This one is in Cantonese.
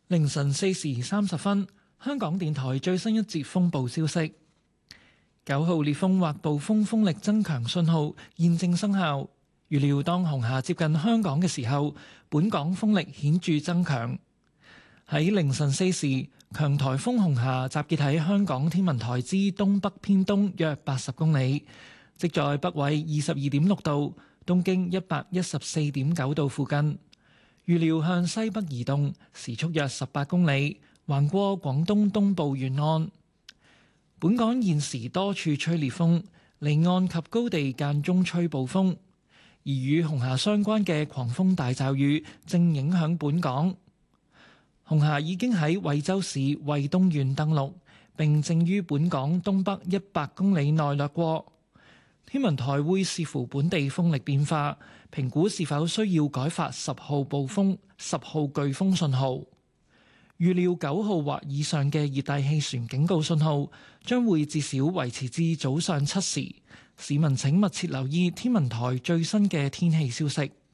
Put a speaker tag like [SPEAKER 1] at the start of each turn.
[SPEAKER 1] 凌晨4時30分，香港電台最新一節風暴消息：9號烈風或暴風風力增強信號現正生效。預料當紅霞接近香港嘅時候，本港風力顯著增強。喺凌晨4時，強颱風紅霞集結喺香港天文台之東北偏東約80公里，即在北緯22.6度、東經114.9度附近。預料向西北移動，時速約18公里，橫過廣東東部沿岸。本港現時多處吹烈風，離岸及高地間中吹暴風，而與紅霞相關嘅狂風大驟雨正影響本港。紅霞已經喺惠州市惠東縣登陸，並正於本港東北100公里內掠過。天文台會視乎本地風力變化，評估是否需要改發10號暴風、10號颶風信號。預料9號或以上嘅熱帶氣旋警告信號將會至少維持至早上7時。市民請密切留意天文台最新嘅天氣消息。